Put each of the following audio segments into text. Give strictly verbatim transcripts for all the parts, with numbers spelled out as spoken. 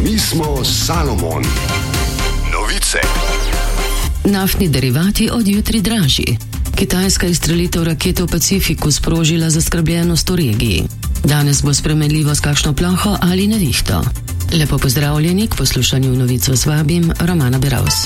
Mi smo Salomon. Novice. Naftni derivati od jutri dražji. Kitajska izstrelitev rakete v Pacifiku sprožila zaskrbljenost v regiji. Danes bo spremenljivo s kakšno ploho ali nevihto. Lepo pozdravljeni, k poslušanju novico z vabim Romana Beravs.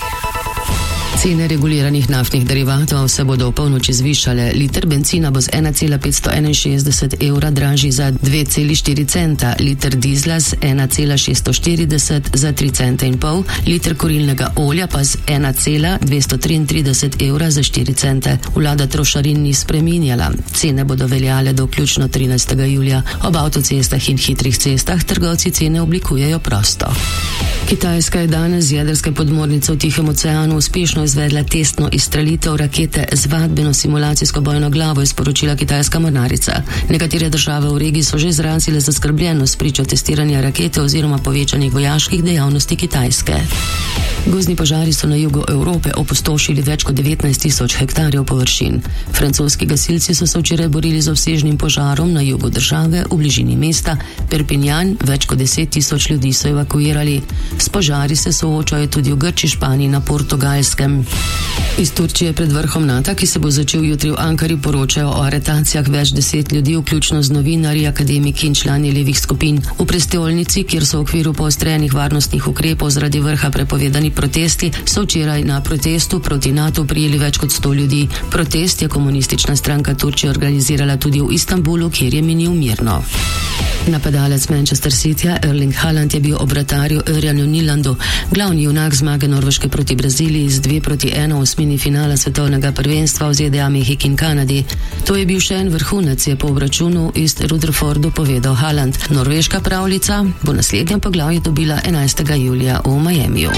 Cene reguliranih naftnih derivatov se bodo v polnoči zvišale. Liter bencina bo z ena cela petsto enainšestdeset evra dražji za dve celi štiri centa, liter dizla z ena cela šeststo štirideset za tri cente in pol, liter kurilnega olja pa z ena cela dvesto triintrideset evra za štiri cente. Vlada trošarin ni spreminjala. Cene bodo veljale do vključno trinajstega julija. Ob avtocestah in hitrih cestah trgovci cene oblikujejo prosto. Kitajska je danes z jedrske podmornice v Tihem oceanu uspešno izvedla testno izstrelitev rakete z vadbeno simulacijsko bojno glavo, je sporočila kitajska mornarica. Nekatere države v regiji so že izrazile zaskrbljenost pričo testiranja rakete oziroma povečanih vojaških dejavnosti Kitajske. Gozdni požari so na jugu Evrope opustošili več kot devetnajst tisoč hektarjev površin. Francoski gasilci so se včeraj borili z obsežnim požarom na jugu države v bližini mesta Perpignan, več kot deset tisoč ljudi so evakuirali. S požari se soočajo tudi v Grčiji, Španiji, na Portugalskem. Iz Turčije pred vrhom NATO, ki se bo začel jutri v Ankari, poročajo o aretacijah več deset ljudi, vključno z novinarji, akademiki in člani levih skupin. V prestolnici, kjer so v okviru poostrenih varnostnih ukrepov zaradi vrha prepovedani protesti, so včeraj na protestu proti NATO prijeli več kot sto ljudi. Protest je komunistična stranka Turčije organizirala tudi v Istanbulu, kjer je minil mirno. Napadalec Manchester Cityja Erling Haaland je bil ob vratarju Örjanu Nylandu glavni junak zmage Norveške proti Braziliji z dve proti ena v osmini finala svetovnega prvenstva v ZDA, Mehiki in Kanadi. To je bil še en vrhunec, je po obračunu iz Rutherfordu povedal Haaland. Norveška pravljica bo naslednje poglavje dobila enajstega julija v Miamiju.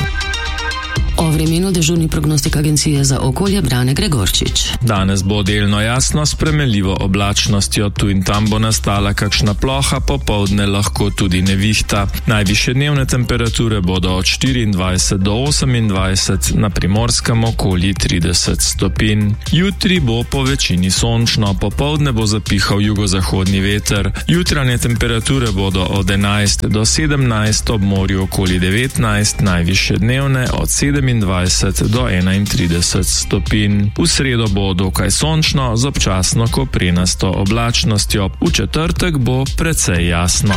O vremenu dežurni prognostik agencije za okolje Brane Gregorčič. Danes bo delno jasno, s spremenljivo oblačnostjo, tu in tam bo nastala kakšna ploha, popoldne lahko tudi nevihta. Najvišje dnevne temperature bodo od štiriindvajset do osemindvajset, na Primorskem okoli trideset stopinj. Jutri bo po večini sončno, popoldne bo zapihal jugozahodni veter. Jutranje temperature bodo od enajst do sedemnajst, ob morju okoli devetnajst, najvišje dnevne od sedemindvajset do enaintrideset stopinj. V sredo bo dokaj sončno z občasno koprenasto oblačnostjo. V četrtek bo precej jasno.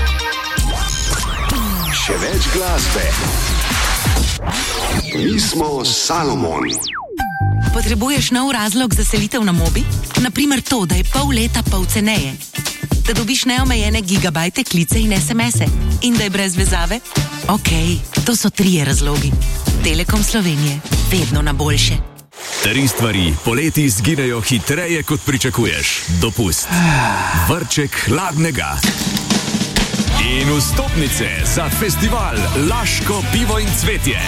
Še več glasbe. Mi smo Salomon. Potrebuješ nov razlog za selitev na Mobi? Naprimer to, da je pol leta pol ceneje. Da dobiš neomejene gigabajte, klice in es em ese. In da je brez vezave? Okej, okay, to so trije razlogi. Telekom Slovenije. Vedno na boljše. Tri stvari poleti zginejo hitreje, kot pričakuješ. Dopust. Vrček hladnega. In vstopnice za festival Laško pivo in cvetje.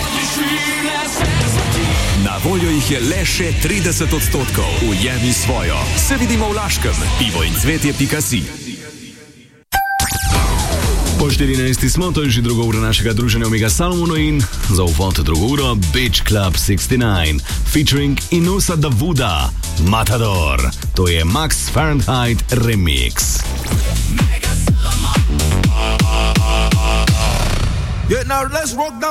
Na voljo jih je le še trideset odstotkov. Ujemi svojo. Se vidimo v Laškem. pivo in cvetje pika si. Po štirinajsti smo, to je že drugo uro našega druženja v Mega Salomonu in za uvod drugo uro Beach Club šestnajst featuring Inusa Davuda, Matador. To je Max Fahrenheit remix. Yeah, now let's rock down.